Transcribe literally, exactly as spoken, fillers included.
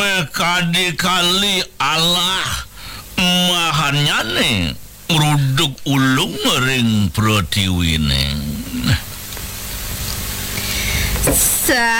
kali Allah mahanyane ngruduk ulung ring Pratiwine. Sa